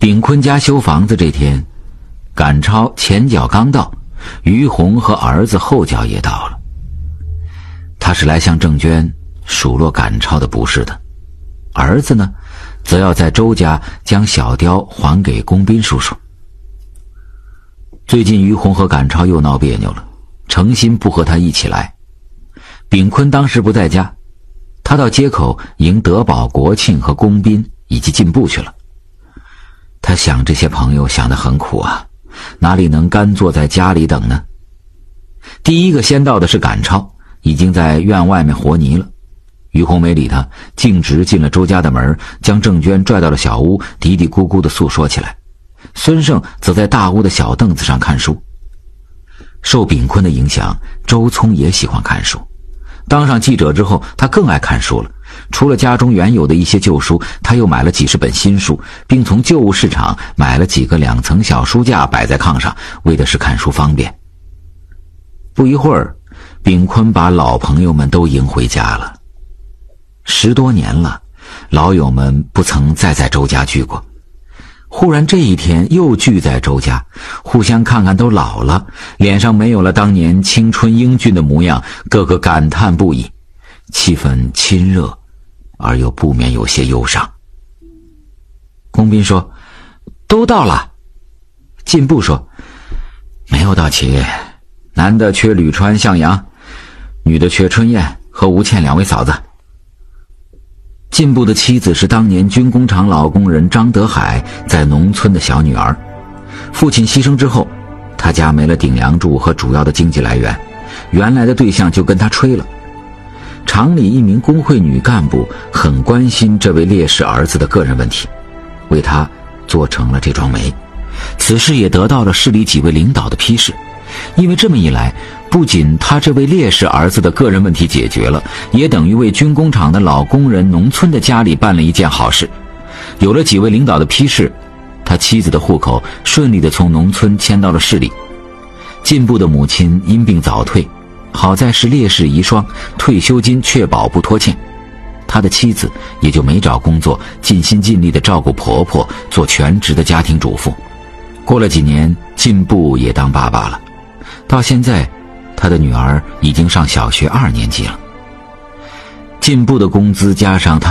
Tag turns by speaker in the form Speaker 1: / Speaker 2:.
Speaker 1: 炳坤家修房子这天，赶超前脚刚到，于洪和儿子后脚也到了。他是来向郑娟数落赶超的不是的，儿子呢，则要在周家将小雕还给龚斌叔叔。最近于洪和赶超又闹别扭了，诚心不和他一起来。炳坤当时不在家，他到街口迎德宝、国庆和龚斌以及进步去了。他想这些朋友想得很苦啊，哪里能干坐在家里等呢？第一个先到的是赶超，已经在院外面和泥了。于洪没理他，径直进了周家的门，将郑娟拽到了小屋，嘀嘀咕咕地诉说起来。孙胜则在大屋的小凳子上看书。受炳坤的影响，周聪也喜欢看书。当上记者之后，他更爱看书了。除了家中原有的一些旧书，他又买了几十本新书，并从旧物市场买了几个2层小书架摆在炕上，为的是看书方便。不一会儿，炳坤把老朋友们都迎回家了。10多年了，老友们不曾再在周家聚过。忽然这一天又聚在周家，互相看看都老了，脸上没有了当年青春英俊的模样，个个感叹不已，气氛亲热而又不免有些忧伤。龚斌说：“都到了。”进步说：“没有到齐，男的缺吕川、向阳，女的缺春燕和吴倩2位嫂子。”进步的妻子是当年军工厂老工人张德海在农村的小女儿，父亲牺牲之后，他家没了顶梁柱和主要的经济来源，原来的对象就跟他吹了。厂里一名工会女干部很关心这位烈士儿子的个人问题，为他做成了这桩媒。此事也得到了市里几位领导的批示，因为这么一来，不仅他这位烈士儿子的个人问题解决了，也等于为军工厂的老工人农村的家里办了一件好事。有了几位领导的批示，他妻子的户口顺利地从农村迁到了市里。进步的母亲因病早退，好在是烈士遗孀，退休金确保不拖欠。他的妻子也就没找工作，尽心尽力地照顾婆婆，做全职的家庭主妇。过了几年，进步也当爸爸了，到现在他的女儿已经上小学2年级了。进步的工资加上他